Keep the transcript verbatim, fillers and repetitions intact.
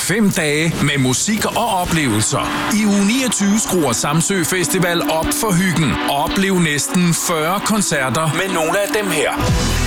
Fem dage med musik og oplevelser. I uge niogtyve skruer Samsø Festival op for hyggen. Oplev næsten fyrre koncerter med nogle af dem her.